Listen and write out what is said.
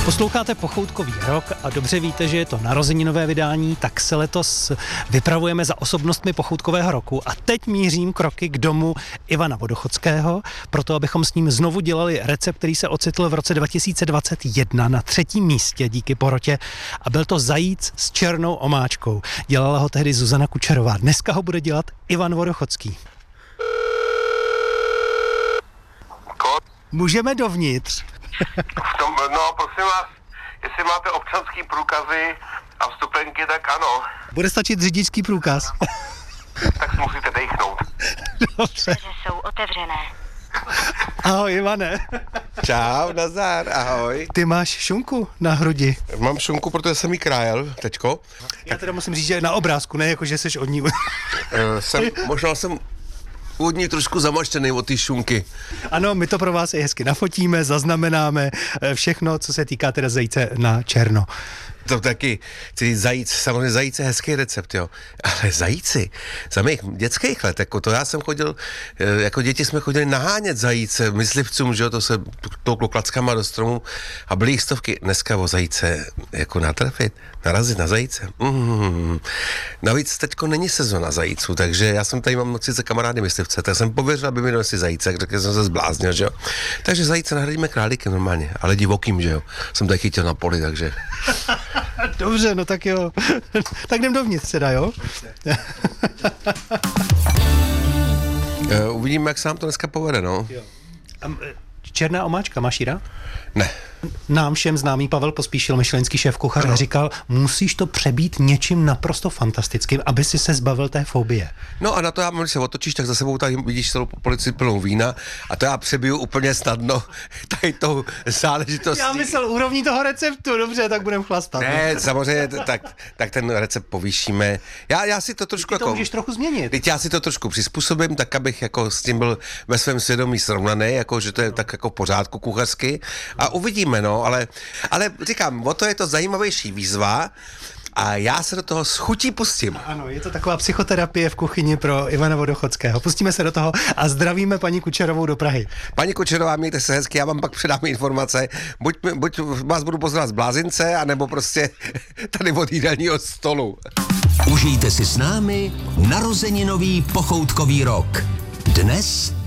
Posloucháte Pochoutkový rok a dobře víte, že je to narozeninové vydání, tak se letos vypravujeme za osobnostmi Pochoutkového roku a teď mířím kroky k domu Ivana Vodochodského, proto abychom s ním znovu dělali recept, který se ocitl v roce 2021 na 3. místě díky porotě a byl to zajíc s černou omáčkou. Dělala ho tehdy Zuzana Kučerová. Dneska ho bude dělat Ivan Vodochodský. Můžeme dovnitř. No, prosím vás, jestli máte občanský průkazy a vstupenky, tak ano. Bude stačit řidičský průkaz. Tak si musíte dejchnout. Dobře. Dveře jsou otevřené. Ahoj, Ivane. Čau, nazdar, ahoj. Ty máš šunku na hrudi. Mám šunku, protože jsem jí krájel, teďko. Já teda musím říct, že na obrázku, ne jako, že jsi od ní. Možná jsem od ní trošku zamaštěný od té šunky. Ano, my to pro vás i hezky nafotíme, zaznamenáme všechno, co se týká teda zajíce na černo. To taky, samozřejmě zajíc je hezký recept, jo. Ale zajíci, za mých dětských let, jako to já jsem chodil, jako děti jsme chodili nahánět zajíce myslivcům, že jo, to se touklo klackama do stromu a byly jich stovky. Dneska o zajíce, jako natrefit, narazit na zajíce. Navíc teďko není sezona zajíců, takže já jsem tady mám sice kamarády myslivce, tak jsem pověřil, aby mi donesli zajíce, takže jsem se zbláznil, že jo. Takže zajíce nahradíme králíky normálně, ale divokým, že jo. Jsem tady chytil na poli, takže... Dobře, no tak jo. Tak jdem dovnitř teda, jo? Uvidíme, jak se nám to dneska povede, no. Jo. Černá omáčka, máš ji rád? Ne. Nám všem známý Pavel Pospíšil, michelinský šéfkuchař, říkal, musíš to přebít něčím naprosto fantastickým, aby si se zbavil té fobie. No a na to já, když se otočíš, tak za sebou tady vidíš celou policii plnou vína a to já přebiju úplně snadno tady tou záležitostí. Já myslel úrovní toho receptu, dobře, tak budeme chlastat. Ne, samozřejmě, tak ten recept povýšíme. Já si to trošku Ty to můžeš trochu změnit. Teď já si to trošku přizpůsobím, tak abych jako s tím byl ve svém svědomí srovnaný, jako že to je tak jako v pořádku kuchařsky a uvidíme, no, ale říkám, o to je to zajímavější výzva a já se do toho s chutí pustím. Ano, je to taková psychoterapie v kuchyni pro Ivana Vodochodského. Pustíme se do toho a zdravíme paní Kučerovou do Prahy. Paní Kučerová, mějte se hezky, já vám pak předám informace. Buď vás budu pozvat z blázince, anebo prostě tady od jídelního stolu. Užijte si s námi narozeninový pochoutkový rok. Dnes